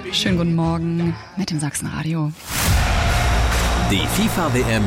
Schönen guten Morgen mit dem Sachsenradio. Die FIFA-WM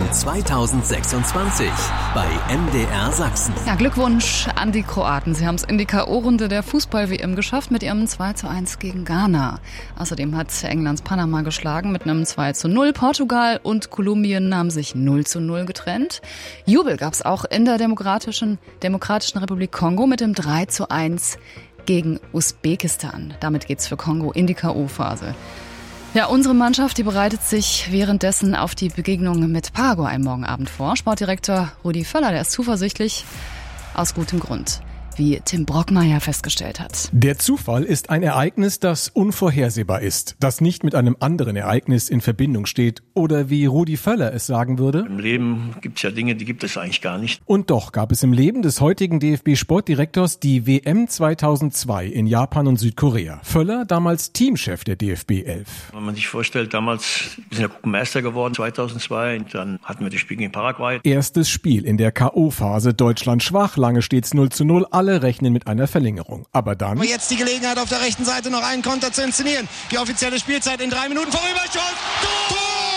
2026 bei MDR Sachsen. Ja, Glückwunsch an die Kroaten. Sie haben es in die K.O.-Runde der Fußball-WM geschafft mit ihrem 2:1 gegen Ghana. Außerdem hat Englands Panama geschlagen mit einem 2:0. Portugal und Kolumbien haben sich 0:0 getrennt. Jubel gab es auch in der Demokratischen Republik Kongo mit dem 3:1 gegen Usbekistan. Damit geht's für Kongo in die K.O.-Phase. Ja, unsere Mannschaft, die bereitet sich währenddessen auf die Begegnung mit Paraguay morgen Abend vor. Sportdirektor Rudi Völler, der ist zuversichtlich, aus gutem Grund, wie Tim Brockmeier festgestellt hat. Der Zufall ist ein Ereignis, das unvorhersehbar ist, das nicht mit einem anderen Ereignis in Verbindung steht oder wie Rudi Völler es sagen würde. Im Leben gibt es ja Dinge, die gibt es eigentlich gar nicht. Und doch gab es im Leben des heutigen DFB-Sportdirektors die WM 2002 in Japan und Südkorea. Völler, damals Teamchef der DFB 11. Wenn man sich vorstellt, damals wir sind ja Gruppenmeister geworden 2002 und dann hatten wir das Spiel gegen Paraguay. Erstes Spiel in der K.O.-Phase, Deutschland schwach, lange steht's 0:0. Alle rechnen mit einer Verlängerung. Aber dann... Aber jetzt die Gelegenheit auf der rechten Seite noch einen Konter zu inszenieren. Die offizielle Spielzeit in 3 Minuten vorüber. Tor!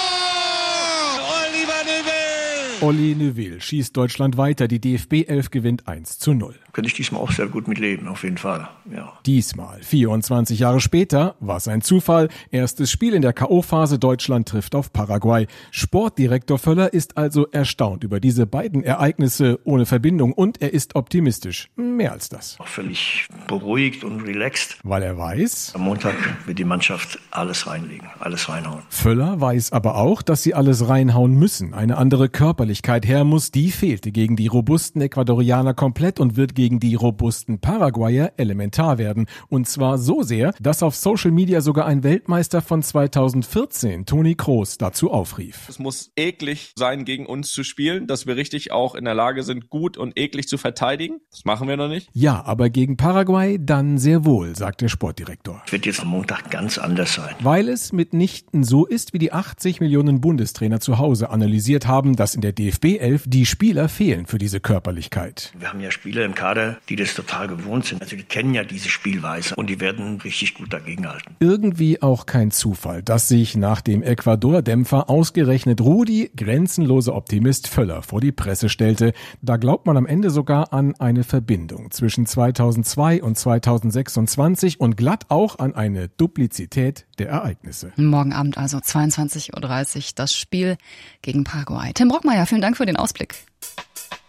Oliver Neuville! Olli Neuville schießt Deutschland weiter. Die DFB 11 gewinnt 1:0. Könnte ich diesmal auch sehr gut mitleben, auf jeden Fall. Ja. Diesmal, 24 Jahre später, war es ein Zufall. Erstes Spiel in der K.O.-Phase, Deutschland trifft auf Paraguay. Sportdirektor Völler ist also erstaunt über diese beiden Ereignisse ohne Verbindung und er ist optimistisch. Mehr als das. Auch völlig beruhigt und relaxed. Weil er weiß, am Montag wird die Mannschaft alles reinlegen, alles reinhauen. Völler weiß aber auch, dass sie alles reinhauen müssen. Eine andere Körperlichkeit her muss, die fehlte gegen die robusten Ecuadorianer komplett und wird gegen die robusten Paraguayer elementar werden. Und zwar so sehr, dass auf Social Media sogar ein Weltmeister von 2014, Toni Kroos, dazu aufrief. Es muss eklig sein, gegen uns zu spielen, dass wir richtig auch in der Lage sind, gut und eklig zu verteidigen. Das machen wir noch nicht. Ja, aber gegen Paraguay dann sehr wohl, sagt der Sportdirektor. Es wird jetzt am Montag ganz anders sein. Weil es mitnichten so ist, wie die 80 Millionen Bundestrainer zu Hause analysiert haben, dass in der DFB 11 die Spieler fehlen für diese Körperlichkeit. Wir haben ja Spieler im Kader, die das total gewohnt sind. Also die kennen ja diese Spielweise und die werden richtig gut dagegenhalten. Irgendwie auch kein Zufall, dass sich nach dem Ecuador-Dämpfer ausgerechnet Rudi, grenzenloser Optimist Völler, vor die Presse stellte. Da glaubt man am Ende sogar an eine Verbindung zwischen 2002 und 2026 und glatt auch an eine Duplizität der Ereignisse. Morgen Abend also 22:30 Uhr das Spiel gegen Paraguay. Tim Brockmeier, vielen Dank für den Ausblick.